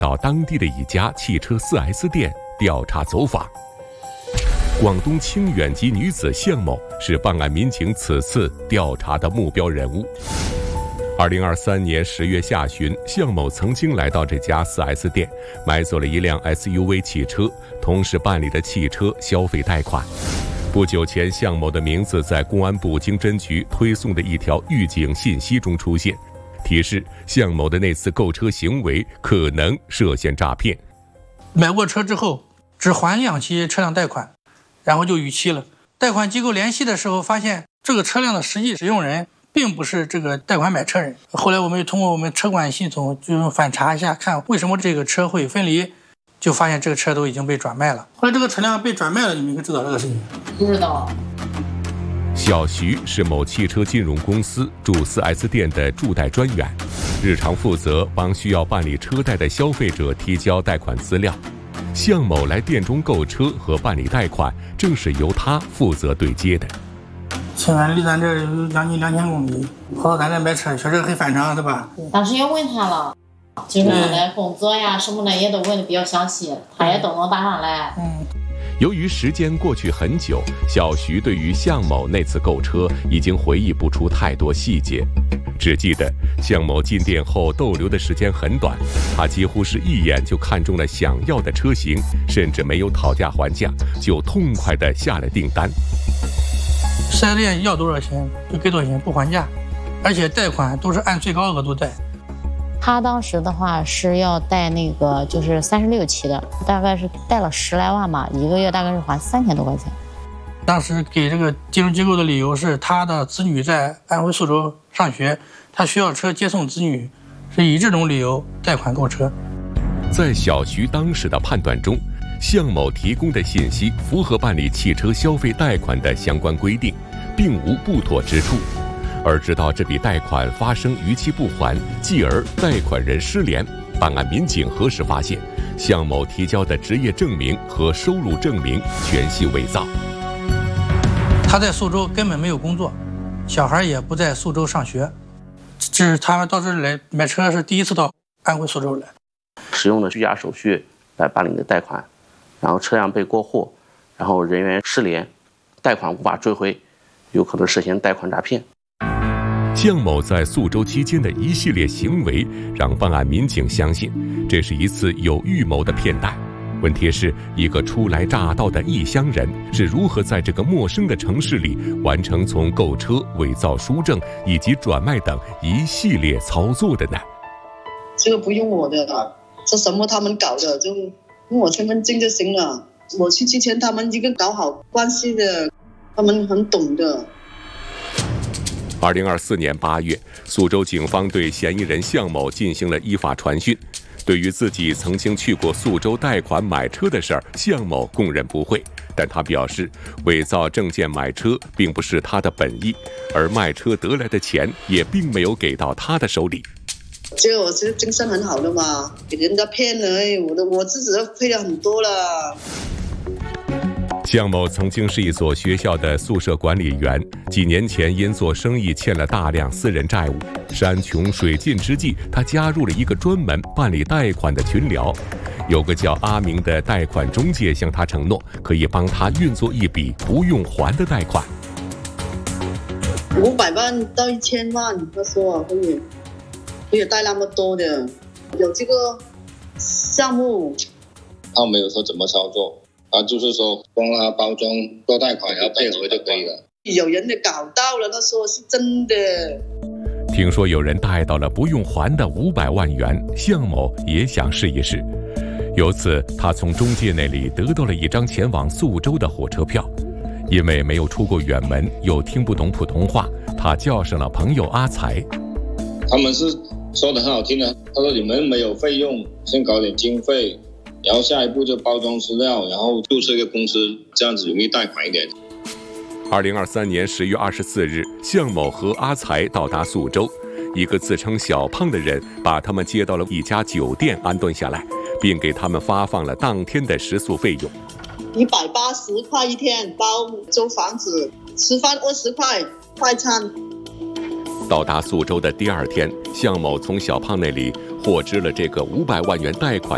到当地的一家汽车 4S 店调查走访。广东清远籍女子向某是办案民警此次调查的目标人物。2023年10月下旬，向某曾经来到这家 4S 店，买走了一辆 SUV 汽车，同时办理了汽车消费贷款。不久前，向某的名字在公安部经侦局推送的一条预警信息中出现，提示向某的那次购车行为可能涉嫌诈骗。 买过车之后，只还2期车辆贷款，然后就逾期了。贷款机构联系的时候，发现这个车辆的实际使用人并不是这个贷款买车人。后来我们通过我们车管系统就反查一下，看为什么这个车会分离，就发现这个车都已经被转卖了。后来这个车辆被转卖了，你们可知道这个事情？ 不知道。 小徐是某汽车金融公司驻 4S 店的驻贷专员，日常负责帮需要办理车贷的消费者提交贷款资料。向某来店中购车和办理贷款，正是由他负责对接的。 清远离咱这有将近2000公里，跑到咱这买车，确实很反常，对吧？ 当时也问他了，就是他的工作呀什么的也都问的比较详细，他也都能答上来。 由于时间过去很久，小徐对于向某那次购车已经回忆不出太多细节，只记得向某进店后逗留的时间很短，他几乎是一眼就看中了想要的车型，甚至没有讨价还价，就痛快地下了订单。 4S店要多少钱就给多少钱，不还价，而且贷款都是按最高额度贷。 他当时的话是要贷那个就是36期的，大概是贷了10来万吧，一个月大概是还3000多块钱。 当时给这个金融机构的理由是他的子女在安徽宿州上学，他需要车接送子女，是以这种理由贷款购车。 在小徐当时的判断中，向某提供的信息符合办理汽车消费贷款的相关规定，并无不妥之处。而直到这笔贷款发生逾期不还，继而贷款人失联，办案民警核实发现，向某提交的职业证明和收入证明全系伪造。 他在宿州根本没有工作，小孩也不在宿州上学，这是他们到这里来买车是第一次到安徽宿州来。 使用了虚假手续来办理的贷款，然后车辆被过户，然后人员失联，贷款无法追回，有可能涉嫌贷款诈骗。 向某在宿州期间的一系列行为，让办案民警相信这是一次有预谋的骗贷。问题是，一个初来乍到的异乡人是如何在这个陌生的城市里完成从购车、伪造书证以及转卖等一系列操作的呢？ 这个不用我的，这什么他们搞的，就用我身份证就行了。我去之前他们一个搞好关系的，他们很懂的。 2024年8月，苏州警方对嫌疑人向某进行了依法传讯。对于自己曾经去过苏州贷款买车的事儿，向某供认不讳，但他表示，伪造证件买车并不是他的本意，而卖车得来的钱也并没有给到他的手里。 就我是精神很好的嘛，给人家骗了，我自己都亏了很多了。 向某曾经是一所学校的宿舍管理员，几年前因做生意欠了大量私人债务，山穷水尽之际，他加入了一个专门办理贷款的群聊。有个叫阿明的贷款中介向他承诺，可以帮他运作一笔不用还的贷款。 500万到1000万，他说可以贷那么多的，有这个项目。 他没有说怎么操作。就是说帮他包装做贷款，然后配合就可以了。 有人就搞到了，他说是真的。 听说有人贷到了不用还的500万元，向某也想试一试。由此，他从中介那里得到了一张前往苏州的火车票。因为没有出过远门，又听不懂普通话，他叫上了朋友阿才。 他们是说的很好听的，他说你们没有费用，先搞点经费。然后下一步就包装资料，然后注册一个公司，这样子容易贷款一点。 2023年10月24日，向某和阿才到达苏州，一个自称小胖的人把他们接到了一家酒店安顿下来，并给他们发放了当天的食宿费用 ，180块一天，包租房子，吃饭20块，快餐。 到达苏州的第2天，向某从小胖那里获知了这个500万元贷款